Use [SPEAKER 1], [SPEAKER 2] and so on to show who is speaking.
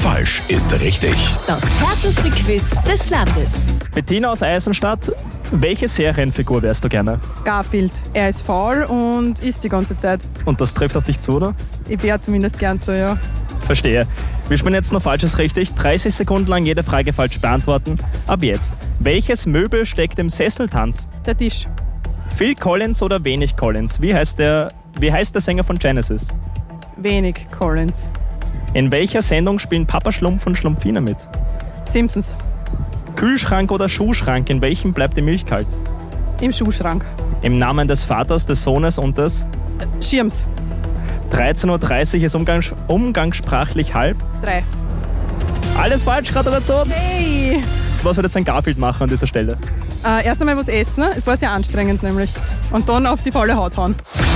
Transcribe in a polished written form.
[SPEAKER 1] Falsch ist richtig.
[SPEAKER 2] Das härteste Quiz des Landes.
[SPEAKER 3] Bettina aus Eisenstadt, welche Serienfigur wärst du gerne?
[SPEAKER 4] Garfield. Er ist faul und isst die ganze Zeit.
[SPEAKER 3] Und das trifft auf dich zu, oder?
[SPEAKER 4] Ich wäre zumindest gern so, ja.
[SPEAKER 3] Verstehe. Wir spielen jetzt noch Falsches richtig. 30 Sekunden lang jede Frage falsch beantworten. Ab jetzt. Welches Möbel steckt im Sesseltanz?
[SPEAKER 4] Der Tisch.
[SPEAKER 3] Phil Collins oder wenig Collins? Wie heißt der Sänger von Genesis?
[SPEAKER 4] Wenig Collins.
[SPEAKER 3] In welcher Sendung spielen Papa Schlumpf und Schlumpfine mit?
[SPEAKER 4] Simpsons.
[SPEAKER 3] Kühlschrank oder Schuhschrank? In welchem bleibt die Milch kalt?
[SPEAKER 4] Im Schuhschrank.
[SPEAKER 3] Im Namen des Vaters, des Sohnes und des?
[SPEAKER 4] Schirms.
[SPEAKER 3] 13.30 Uhr ist umgangssprachlich halb.
[SPEAKER 4] 3.
[SPEAKER 3] Alles falsch, Gratulation!
[SPEAKER 4] Hey!
[SPEAKER 3] Was wird jetzt ein Garfield machen an dieser Stelle?
[SPEAKER 4] Erst einmal was essen. Es war sehr anstrengend nämlich. Und dann auf die faule Haut hauen.